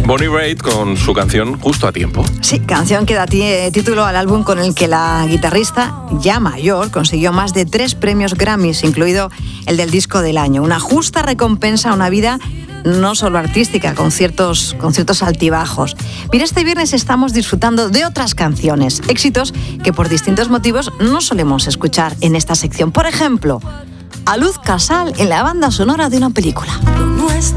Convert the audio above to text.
Bonnie Raitt con su canción Justo a Tiempo. Sí, canción que da título al álbum con el que la guitarrista, ya mayor, consiguió más de 3 premios Grammys, incluido el del disco del año. Una justa recompensa a una vida no solo artística, con ciertos altibajos. Mira, este viernes estamos disfrutando de otras canciones, éxitos que por distintos motivos no solemos escuchar en esta sección. Por ejemplo, a Luz Casal en la banda sonora de una película. Lo nuestro